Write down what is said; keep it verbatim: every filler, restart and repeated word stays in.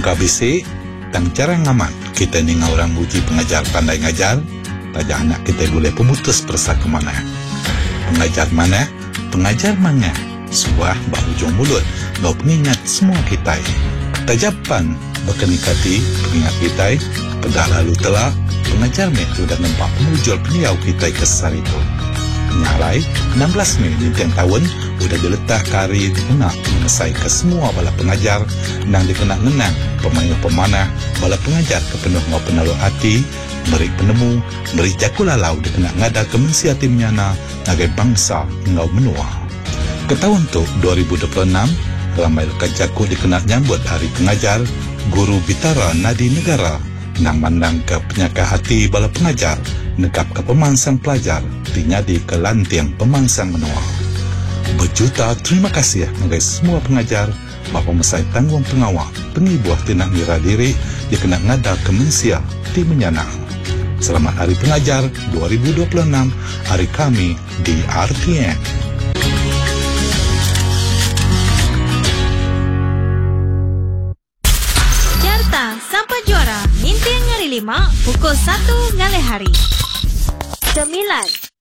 Tungka bisik, tang cara ngamat. Kita ni orang uji pengajar pandai ngajar, tajak anak kita boleh pemutus persa ke mana. Pengajar mana? Pengajar mana? Sebuah bahujung mulut, ngau pengingat semua kita. Tajapan berkenikati pengingat kita, pada lalu telah pengajar Mei sudah nampak pemujul peniau kita kesar itu. Nyalai, enam belas Mei dintian tahun, sudah diletak kari dikena mengesai ke semua bala pengajar, nang dikena ngenang pemain-pemanah, bala pengajar kepenuh ngau penaluh hati, meri penemu, meri jakulalau dikena ngada kemensia timnyana, nagai bangsa ngau menua. Ke tahun tu, dua ribu dua puluh enam, ramai lekat jaku dikena nyambut hari pengajar, guru Bitara Nadi Negara, nang mandang ke penyakah hati bala pengajar, negap ke pemangsang pelajar, dinyadi ke lantiang pemangsang menua. Berjuta terima kasih kepada semua pengajar, bapa mesai tanggung pengawal, pengibuah tindak mira diri, dia kena ngada kemensia di menyanang. Selamat Hari Pengajar dua ribu dua puluh enam, hari kami di R T N. Carta sampai juara, minti ngari lima, pukul satu ngalih hari. Sembilan.